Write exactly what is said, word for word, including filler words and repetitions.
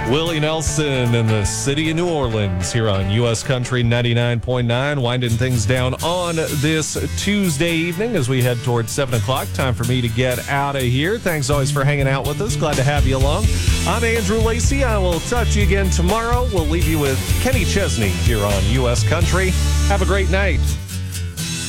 Willie Nelson in the city of New Orleans here on U S Country ninety-nine point nine, winding things down on this Tuesday evening as we head towards seven o'clock. Time for me to get out of here. Thanks always for hanging out with us. Glad to have you along. I'm Andrew Lacey. I will talk to you again tomorrow. We'll leave you with Kenny Chesney here on U S Country. Have a great night.